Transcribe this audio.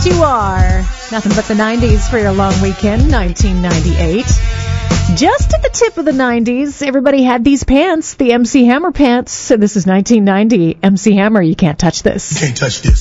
what you are. Nothing but the 90s for your long weekend, 1998. Just at the tip of the 90s, everybody had these pants, the MC Hammer pants. So this is 1990. MC Hammer, you can't touch this. You can't touch this.